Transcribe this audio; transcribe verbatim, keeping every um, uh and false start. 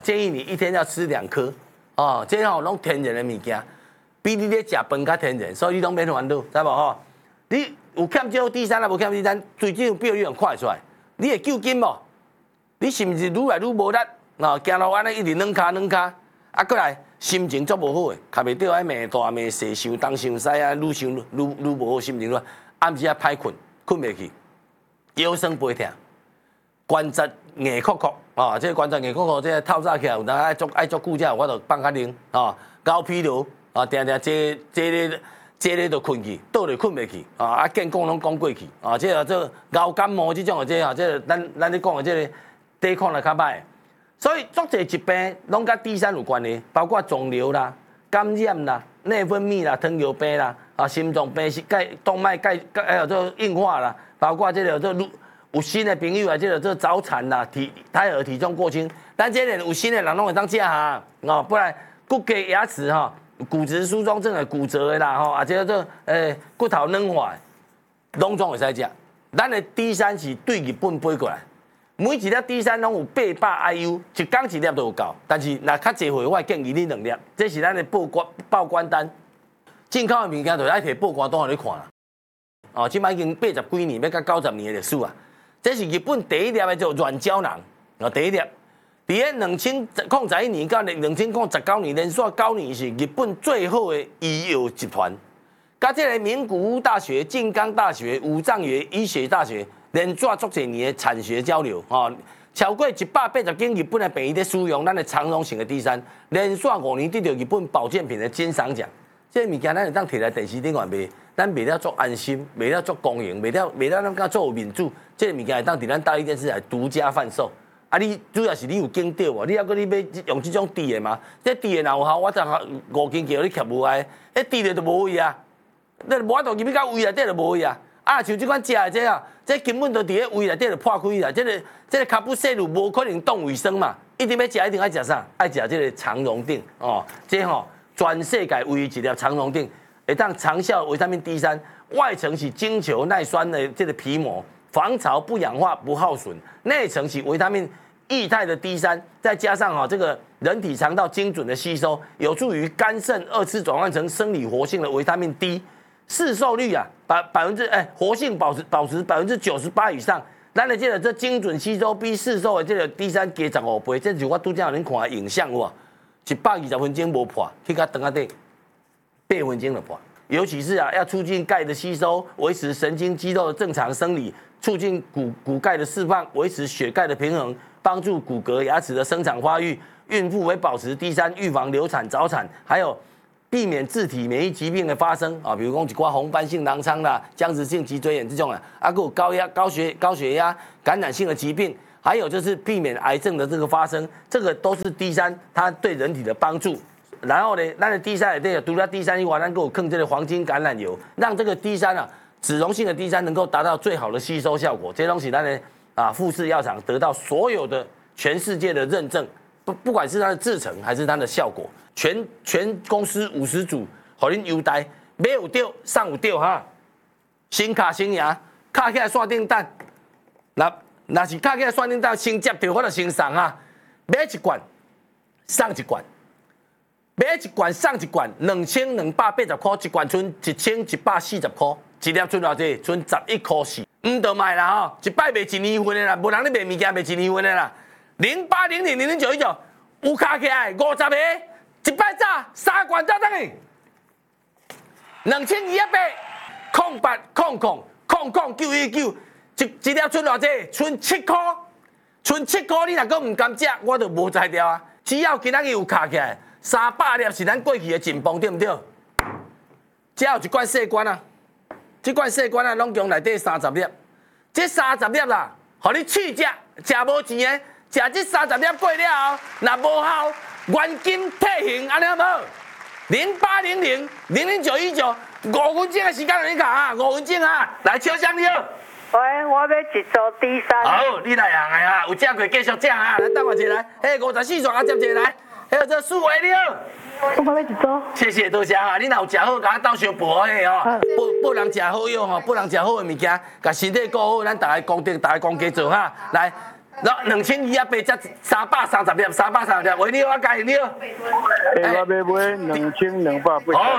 建议你一天要吃两颗哦，这吼拢天然的物件，比你咧食饭较天然，所以你拢免烦恼，知无吼？你有欠少 D 三啊，无欠 D 三，最近表现快出来，你会救筋无？你是毋是愈来愈无力？哦，行路安尼一直软骹软骹，啊，过来心情足无好诶，卡袂着爱骂大骂细，想东想西啊，愈想愈愈无好心情了，暗时啊歹困，困袂去，腰酸背痛，关节硬壳壳，哦，这个关节硬壳壳，这个透早起来有当爱足爱足久才有法度放较灵，哦，高疲劳，啊，定定坐坐咧坐咧就困去，倒咧困袂去，啊，啊，健讲拢讲过去，啊，这个这熬感冒这种的，这啊，这咱咱咧讲的这个抵抗力较歹。所以，足侪疾病拢甲 D 三有关系，包括肿瘤啦、感染啦、内分泌啦、糖尿病啦、啊心脏病、钙动脉钙钙还有这硬化啦，包括这个这有新的朋友啊，这个这早产啦、体胎儿体重过轻，咱这个有新的人拢会当食哈，哦，不然骨骼牙齿哈、骨质疏松症的骨折的啦，吼，啊，这个这诶骨头软化，拢总会使食。咱的 D 三是对日本飞过来。每一粒 D 三拢有八百 I U， 一天一粒都有够。但是若较侪货，我会建议你两粒，这是咱的报关报关单。进口的物件就爱摕报关单互你看啦。哦，即摆已经八十几年，要到九十年的历史啊。这是日本第一粒的叫软胶囊，哦，第一粒。伫咧两千零十一年到两千零十九年，连续九年是日本最好的医药集团。甲这个名古屋大学、静冈大学、武藏野医学大学。连续足侪年的产学交流，吼、哦，超过一百八十间日本的病院在使用咱的长荣型的 D 三，连续五年得到日本保健品的金赏奖。这物件咱会当摕来电视顶外卖，咱卖了足安心，卖了足公营，卖了卖了咱甲做有民主。这物件会当伫咱大力电视台独家贩售。啊，你主要是你有经到无？你还阁你要用这种低的吗？这低的若有效，我昨五斤叫你吸无爱，迄低的就无位啊，你无法度入去到胃内底就无位啊。啊，像即款食的这啊，这根本都伫咧胃内底就破开啦。这个这个卡布西鲁无可能动卫生嘛，一定要食，一定爱食啥？爱食这个长荣定哦，这吼、哦、全世界唯一一粒长荣定，会当长效维他命 D 三，外层是精球耐酸的这个皮膜，防潮不氧化不耗损，内层是维他命液态的 D 三，再加上哈、哦、这个人体肠道精准的吸收，有助于肝肾二次转换成生理活性的维他命 D。市售率啊，百百分之哎，活性保持保持百分之九十八以上。咱的这个这精准吸收比市售的这个 D 三加十五倍，这就是我拄则有恁看的影像哇，一百二十分钟无破，去到肠仔底八分钟就破。尤其是啊，要促进钙的吸收，维持神经肌肉的正常生理，促进骨骨钙的释放，维持血钙的平衡，帮助骨骼牙齿的生长发育。孕妇会保持 D 三，预防流产早产，还有。避免自体免疫疾病的发生啊，比如讲一寡红斑性狼疮啦、僵直性脊椎炎这种啊，啊，有高压、高血高血压、感染性的疾病，还有就是避免癌症的这个发生，这个都是 D 三它对人体的帮助。然后呢，咱的 D 三也对，除了 D 三以外，咱给我更这个黄金橄榄油，让这个 D 三啊，脂溶性的 D 三能够达到最好的吸收效果。这些东西咱呢啊，富士药厂得到所有的全世界的认证，不不管是它的制成还是它的效果。全全公司五十组，互恁优待，买有对，送有对哈。新卡新赢，卡起来线顶等。那那是卡起来线顶等，先接到我就先送啊。买一罐，送一罐；买一罐送一罐，两千两百八十块，一罐剩一千一百四十块，一粒剩偌济？剩十一块四。唔得卖啦吼，一摆卖一年份的啦，无人咧卖物件卖一年份的啦。零八零零零零九一九，有卡起来五十个。一摆早三罐早等于两千二百八，空八空空空空九一九，一一粒剩偌济？剩七块，剩七块，你若阁唔甘食，我就无才调啊！只要今仔日有卡起来，三百粒是咱过去的进步，对唔对？只有一罐细罐啊，这罐细罐啊，拢共内底三十粒，这三十粒啦，互你试食，食无钱的，食这三十粒过了后，若无效。原金退行，安尼好无？零八零零零零九一九，五分钟的时间让你卡啊，五分钟啊，来敲响你好。 喂，我要一组 D 三。 好，你来行的啊，有食过继续食啊，来等我一来。嘿，五十四双啊，接一来。还有这数位你好。 我要一组。 谢谢多谢哈，你若有食好，甲我斗相报嘿吼，不不能食好药吼，不能食好的物件，甲身体顾好，咱大家功德，大家功德做哈。来。 然后两千二啊八才三百三十粒，三百三十粒，喂你好，我介绍你好。 诶，我要买两千两百八。 哦，